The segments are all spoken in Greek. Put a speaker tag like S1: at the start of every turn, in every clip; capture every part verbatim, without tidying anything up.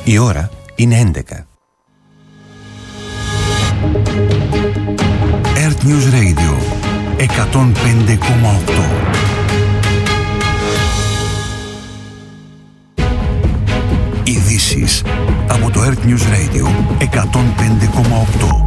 S1: Η ώρα είναι έντεκα. Earth News Radio εκατόν πέντε κόμμα οκτώ. Ειδήσεις από το Earth News Radio εκατόν πέντε κόμμα οκτώ.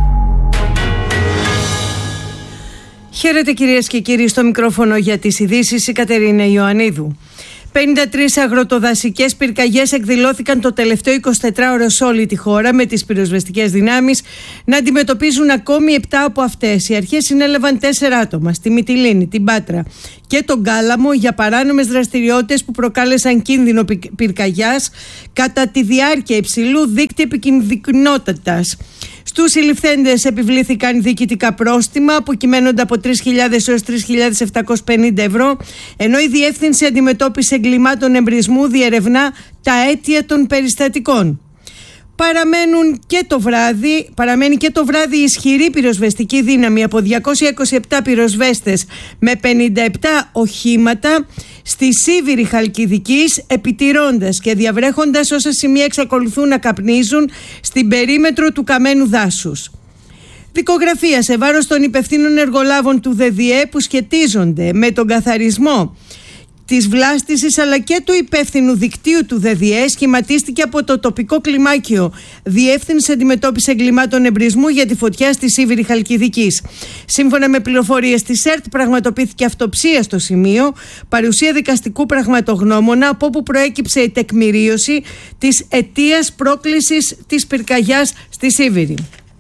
S2: Χαίρετε κυρίες και κύριοι, στο μικρόφωνο για τις ειδήσεις η Κατερίνα Ιωαννίδου. πενήντα τρεις αγροτοδασικές πυρκαγιές εκδηλώθηκαν το τελευταίο εικοσιτετράωρο σε όλη τη χώρα, με τις πυροσβεστικές δυνάμεις να αντιμετωπίζουν ακόμη επτά από αυτές. Οι αρχές συνέλαβαν τέσσερα άτομα στη Μυτιλήνη, την Πάτρα και τον Κάλαμο για παράνομες δραστηριότητες που προκάλεσαν κίνδυνο πυρκαγιάς κατά τη διάρκεια υψηλού δείκτη επικινδυνότητας. Στους συλληφθέντες επιβλήθηκαν διοικητικά πρόστιμα που κυμαίνονται από τρεις χιλιάδες έως τρεις χιλιάδες επτακόσιες πενήντα ευρώ, ενώ η Διεύθυνση Αντιμετώπισης Εγκλημάτων Εμπρισμού διερευνά τα αίτια των περιστατικών. Παραμένουν και το βράδυ, παραμένει και το βράδυ ισχυρή πυροσβεστική δύναμη από διακόσιους είκοσι επτά πυροσβέστες με πενήντα επτά οχήματα στη Σίβηρη Χαλκιδικής, επιτηρώντας και διαβρέχοντας όσα σημεία εξακολουθούν να καπνίζουν στην περίμετρο του καμένου δάσους. Δικογραφία σε βάρος των υπευθύνων εργολάβων του ΔΔΕ που σχετίζονται με τον καθαρισμό της βλάστησης αλλά και του υπεύθυνου δικτύου του ΔΔΕ σχηματίστηκε από το τοπικό κλιμάκιο Διεύθυνση Αντιμετώπισης Εγκλημάτων Εμπρισμού για τη φωτιά στη Σίβηρη Χαλκιδικής. Σύμφωνα με πληροφορίες της ΕΡΤ, πραγματοποιήθηκε αυτοψία στο σημείο, παρουσία δικαστικού πραγματογνώμονα, από όπου προέκυψε η τεκμηρίωση της αιτίας πρόκλησης της πυρκαγιάς στη Σίβηρη.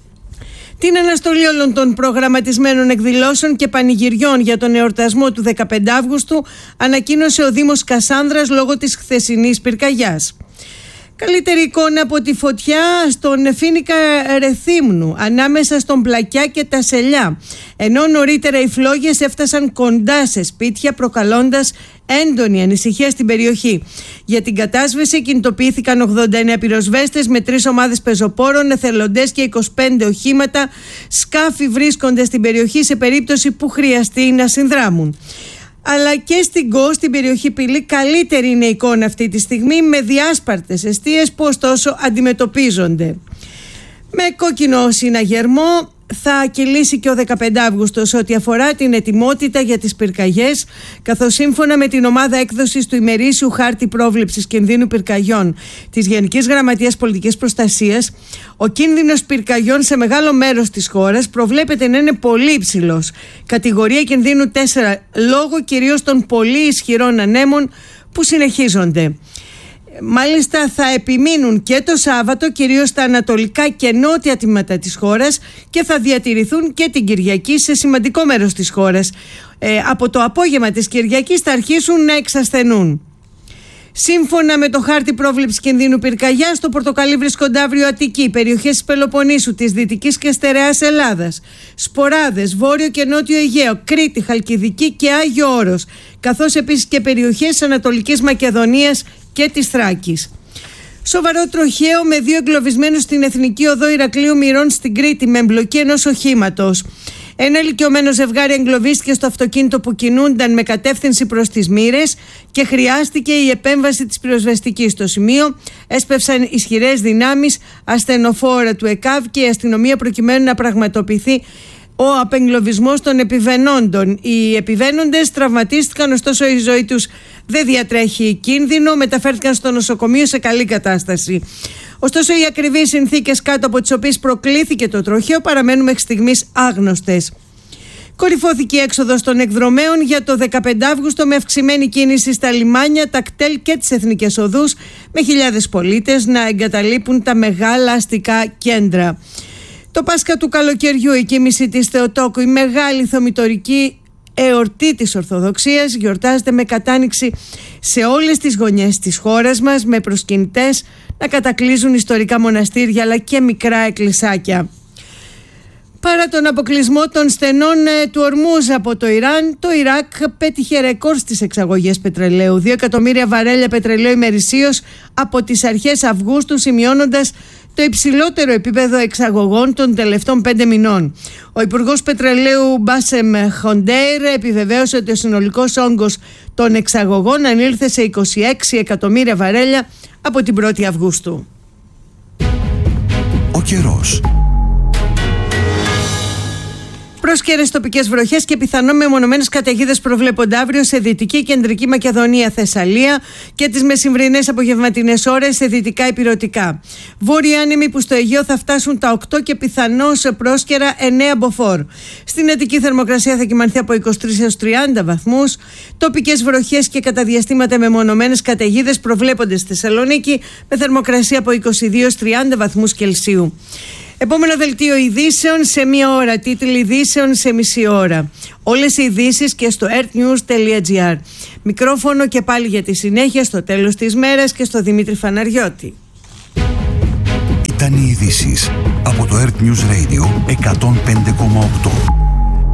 S2: Την αναστολή όλων των προγραμματισμένων εκδηλώσεων και πανηγυριών για τον εορτασμό του δεκαπέντε Αυγούστου ανακοίνωσε ο Δήμος Κασάνδρας λόγω της χθεσινής πυρκαγιάς. Καλύτερη εικόνα από τη φωτιά στον Φοίνικα Ρεθύμνου, ανάμεσα στον Πλακιά και τα Σελιά, ενώ νωρίτερα οι φλόγες έφτασαν κοντά σε σπίτια, προκαλώντας έντονη ανησυχία στην περιοχή. Για την κατάσβεση κινητοποιήθηκαν ογδόντα εννέα πυροσβέστες με τρεις ομάδες πεζοπόρων, εθελοντές και είκοσι πέντε οχήματα. Σκάφη βρίσκονται στην περιοχή σε περίπτωση που χρειαστεί να συνδράμουν. Αλλά και στην ΚΟ, στην περιοχή Πηλή, καλύτερη είναι η εικόνα αυτή τη στιγμή, με διάσπαρτες εστίες που ωστόσο αντιμετωπίζονται. Με κόκκινο συναγερμό θα κυλήσει και ο δεκαπέντε Αυγούστος ό,τι αφορά την ετοιμότητα για τις πυρκαγιές, καθώς σύμφωνα με την ομάδα έκδοσης του ημερήσιου χάρτη πρόβλεψης κινδύνου πυρκαγιών της Γενικής Γραμματείας Πολιτικής Προστασίας, ο κίνδυνος πυρκαγιών σε μεγάλο μέρος της χώρας προβλέπεται να είναι πολύ υψηλός. Κατηγορία κινδύνου τέσσερα, λόγω κυρίως των πολύ ισχυρών ανέμων που συνεχίζονται. Μάλιστα θα επιμείνουν και το Σάββατο, κυρίως στα ανατολικά και νότια τμήματα της χώρας, και θα διατηρηθούν και την Κυριακή σε σημαντικό μέρος της χώρας. Ε, από το απόγευμα της Κυριακής θα αρχίσουν να εξασθενούν. Σύμφωνα με το χάρτη πρόβλεψης κινδύνου πυρκαγιάς, στο πορτοκαλί βρίσκονται αύριο Αττική, περιοχές της Πελοποννήσου, της Δυτικής και Στερεάς Ελλάδας, Σποράδες, Βόρειο και Νότιο Αιγαίο, Κρήτη, Χαλκιδική και Άγιο Όρος, καθώς επίσης και περιοχές της Ανατολικής Μακεδονίας και της Θράκης. Σοβαρό τροχαίο με δύο εγκλωβισμένους στην Εθνική Οδό Ηρακλείου Μυρών στην Κρήτη, με εμπλοκή ενός οχήματος. Ένα ηλικιωμένο ζευγάρι εγκλωβίστηκε στο αυτοκίνητο που κινούνταν με κατεύθυνση προς τις Μύρες και χρειάστηκε η επέμβαση της πυροσβεστικής. Στο σημείο έσπευσαν ισχυρές δυνάμεις ασθενοφόρα του ΕΚΑΒ και η αστυνομία προκειμένου να πραγματοποιηθεί ο απεγκλωβισμός των επιβαίνοντων. Οι επιβαίνοντες τραυματίστηκαν, ωστόσο η ζωή τους δεν διατρέχει κίνδυνο, μεταφέρθηκαν στο νοσοκομείο σε καλή κατάσταση. Ωστόσο, οι ακριβείς συνθήκες κάτω από τις οποίες προκλήθηκε το τροχαίο παραμένουν μέχρι στιγμής άγνωστες. Κορυφώθηκε η έξοδος των εκδρομέων για το δεκαπέντε Αυγούστο με αυξημένη κίνηση στα λιμάνια, τα κτέλ και τις εθνικές οδούς, με χιλιάδες πολίτες να εγκαταλείπουν τα μεγάλα αστικά κέντρα. Το Πάσχα του καλοκαιριού, η κοίμηση της Θεοτόκου, η μεγάλη θωμητορική εορτή της Ορθοδοξίας, γιορτάζεται με κατάνοιξη σε όλες τις γωνιές της χώρας μας, με προσκυνητές να κατακλείζουν ιστορικά μοναστήρια αλλά και μικρά εκκλησάκια. Παρά τον αποκλεισμό των στενών του Ορμούζ από το Ιράν, το Ιράκ πέτυχε ρεκόρ στις εξαγωγές πετρελαίου. Δύο εκατομμύρια βαρέλια πετρελαίου ημερησίως από τις αρχές Αυγούστου, σημειώνοντας το υψηλότερο επίπεδο εξαγωγών των τελευταίων πέντε μηνών. Ο Υπουργός Πετρελαίου Μπάσεμ Χοντέιρ επιβεβαίωσε ότι ο συνολικός όγκος των εξαγωγών ανήλθε σε είκοσι έξι εκατομμύρια βαρέλια από την πρώτη Αυγούστου.
S1: Ο καιρός.
S2: Πρόσκαιρες τοπικές βροχές και πιθανόν μεμονωμένες καταιγίδες προβλέπονται αύριο σε Δυτική Κεντρική Μακεδονία, Θεσσαλία και τις μεσημβρινές απογευματινές ώρες σε δυτικά ηπειρωτικά. Βόρειοι άνεμοι που στο Αιγαίο θα φτάσουν τα οκτώ και πιθανώς πρόσκαιρα εννέα μποφόρ. Στην Αττική θερμοκρασία θα κυμανθεί από είκοσι τρεις έως τριάντα βαθμούς. Τοπικές βροχές και κατά διαστήματα μεμονωμένες καταιγίδες προβλέπονται στη Θεσσαλονίκη με θερμοκρασία από είκοσι δύο έως τριάντα βαθμούς Κελσίου. Επόμενο δελτίο ειδήσεων σε μία ώρα, τίτλοι ειδήσεων σε μισή ώρα. Όλες οι ειδήσεις και στο earthnews τελεία gr. Μικρόφωνο και πάλι για τη συνέχεια στο τέλος της μέρας και στο Δημήτρη Φαναριώτη.
S1: Ήταν οι ειδήσεις από το Earth News Radio εκατόν πέντε κόμμα οκτώ.